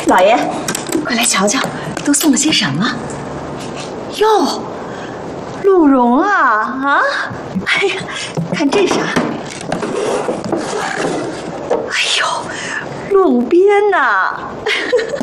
老爷，快来瞧瞧，都送了些什么？哟，鹿茸啊！哎呀，看这啥？哎呦，鹿鞭呐！